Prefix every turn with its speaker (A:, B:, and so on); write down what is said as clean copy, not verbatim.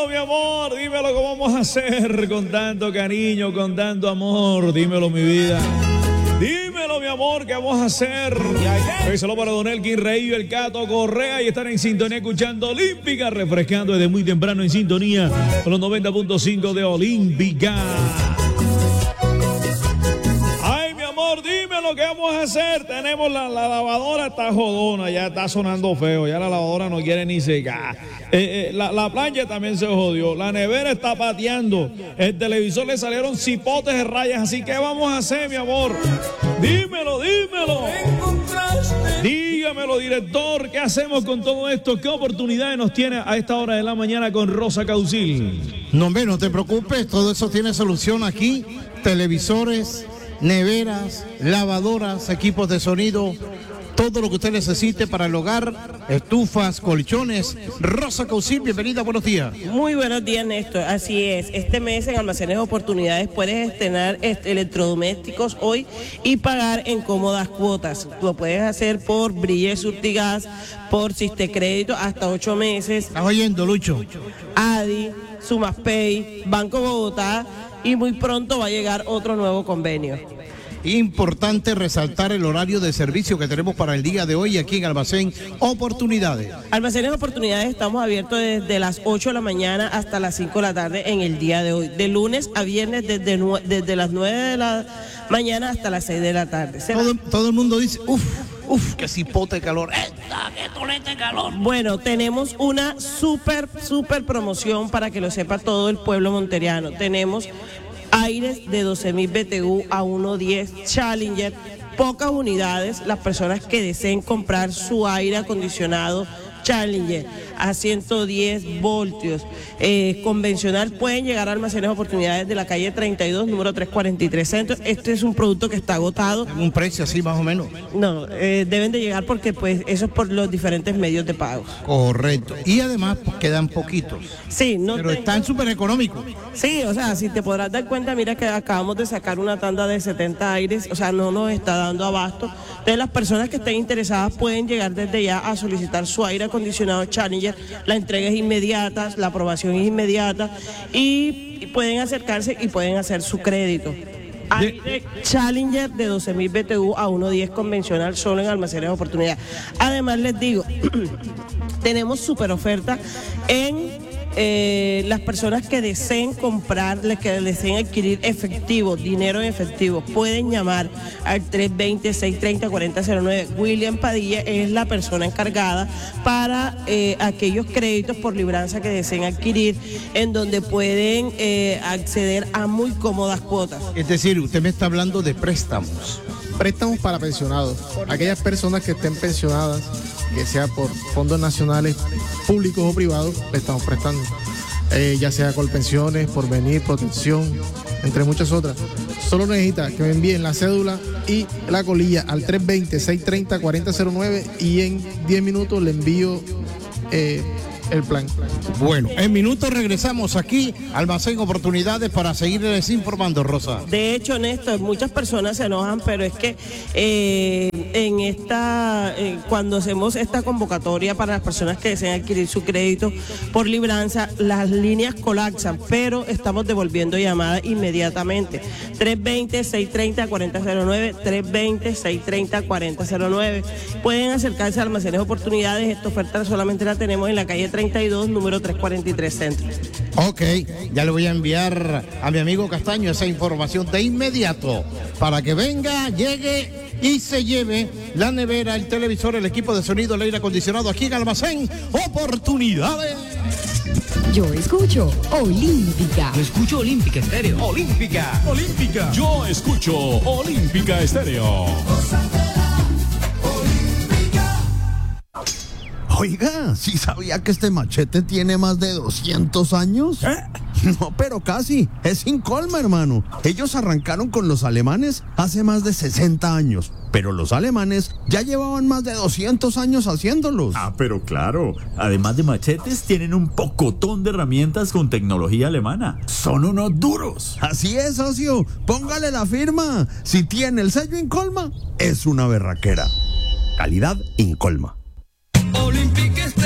A: dímelo, mi amor, dímelo cómo vamos a hacer con tanto cariño, con tanto amor. Dímelo, mi vida. Dímelo, mi amor, ¿qué vamos a hacer? Solo para Don Elkin Rey y el Cato Correa y están en sintonía escuchando Olímpica, refrescando desde muy temprano en sintonía con los 90.5 de Olímpica. Ay, mi amor, dímelo, ¿qué vamos a hacer? Tenemos la lavadora, está jodona, ya está sonando feo, ya la lavadora no quiere ni secar. La plancha también se jodió, la nevera está pateando, el televisor le salieron cipotes de rayas, así que vamos a hacer, mi amor. Dímelo. Dígamelo, director, ¿qué hacemos con todo esto? ¿Qué oportunidades nos tiene a esta hora de la mañana con Rosa Causil?
B: No, hombre, no te preocupes, todo eso tiene solución aquí. Televisores, neveras, lavadoras, equipos de sonido, todo lo que usted necesite para el hogar, estufas, colchones. Rosa Causil, bienvenida, buenos días.
C: Muy buenos días, Néstor. Así es, este mes en Almacenes Oportunidades puedes estrenar electrodomésticos hoy y pagar en cómodas cuotas. Lo puedes hacer por Brille Surtigas, por Sistecrédito hasta 8 meses.
B: ¿Estás oyendo, Lucho?
C: Adi, Sumaspay, Banco Bogotá, y muy pronto va a llegar otro nuevo convenio.
B: Importante resaltar el horario de servicio que tenemos para el día de hoy aquí en Almacén Oportunidades.
C: Almacenes Oportunidades estamos abiertos desde las 8 de la mañana hasta las 5 de la tarde en el día de hoy. De lunes a viernes desde las 9 de la mañana hasta las 6 de la tarde.
B: Todo el mundo dice, que cipote calor. ¡Que tolete calor!
C: Bueno, tenemos una súper promoción para que lo sepa todo el pueblo monteriano. Tenemos aires de 12.000 BTU a 1.10 Challenger, pocas unidades. Las personas que deseen comprar su aire acondicionado Challenger a 110 voltios convencional pueden llegar a Almacenes Oportunidades de la calle 32, número 343 Centro. Este es un producto que está agotado.
B: ¿Un precio así más o menos?
C: No, deben de llegar porque pues eso es por los diferentes medios de pago.
B: Correcto. Y además pues, quedan poquitos.
C: Sí,
B: pero están súper económicos.
C: Sí, o sea, si te podrás dar cuenta, mira que acabamos de sacar una tanda de 70 aires, o sea, no nos está dando abasto. Entonces las personas que estén interesadas pueden llegar desde ya a solicitar su aire acondicionado Challenger. La entrega es inmediata, la aprobación es inmediata y pueden acercarse y pueden hacer su crédito. Aire Challenger de 12.000 BTU a 1.10 convencional solo en Almacenes Oportunidades. Además les digo, tenemos súper oferta en las personas que deseen comprar, que deseen adquirir efectivo, dinero en efectivo, pueden llamar al 320-630-4009. William Padilla es la persona encargada para aquellos créditos por libranza que deseen adquirir, en donde pueden acceder a muy cómodas cuotas.
B: Es decir, usted me está hablando de préstamos.
D: Préstamos para pensionados, aquellas personas que estén pensionadas, que sea por fondos nacionales, públicos o privados, le estamos prestando, ya sea Colpensiones, Porvenir, Protección, entre muchas otras. Solo necesita que me envíen la cédula y la colilla al 320-630-4009 y en 10 minutos le envío el plan.
B: Bueno, en minutos regresamos aquí, Almacén Oportunidades, para seguirles informando, Rosa.
C: De hecho, Néstor, muchas personas se enojan, pero es que cuando hacemos esta convocatoria para las personas que desean adquirir su crédito por libranza, las líneas colapsan, pero estamos devolviendo llamadas inmediatamente. 320-630-4009, 320-630-4009. Pueden acercarse a Almacenes Oportunidades. Esta oferta solamente la tenemos en la calle 32, número 343 Centro.
B: Ok, ya le voy a enviar a mi amigo Castaño esa información de inmediato para que venga, llegue y se lleve la nevera, el televisor, el equipo de sonido, el aire acondicionado aquí en Almacén Oportunidades.
E: Yo escucho Olímpica.
F: Yo escucho Olímpica Estéreo.
A: Olímpica. Yo escucho Olímpica Estéreo.
G: Oiga, ¿sí sabía que este machete tiene más de 200 años? No, pero casi. Es Incolma, hermano. Ellos arrancaron con los alemanes hace más de 60 años. Pero los alemanes ya llevaban más de 200 años haciéndolos.
H: Ah, pero claro. Además de machetes, tienen un pocotón de herramientas con tecnología alemana. Son unos duros.
G: Así es, socio. Póngale la firma. Si tiene el sello Incolma, es una berraquera. Calidad Incolma.
F: Olímpica